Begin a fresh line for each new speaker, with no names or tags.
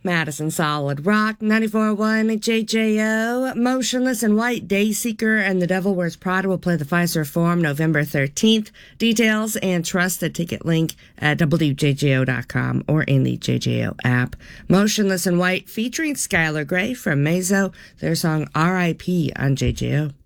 Madison Solid Rock, 94.1 JJO, Motionless in White, Dayseeker, and The Devil Wears Prada will play the Pfizer Forum November 13th. Details and trust the ticket link at WJJO.com or in the JJO app. Motionless in White featuring Skylar Grey from Mazo, their song R.I.P. on JJO.